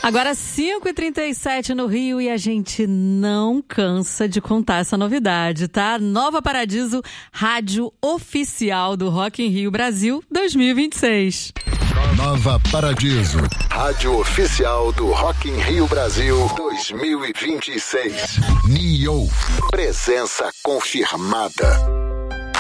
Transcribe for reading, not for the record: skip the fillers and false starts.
Agora 5h37 no Rio e a gente não cansa de contar essa novidade, tá? Nova Paradiso, rádio oficial do Rock in Rio Brasil 2026. Nova Paradiso, rádio oficial do Rock in Rio Brasil 2026. NIO, presença confirmada.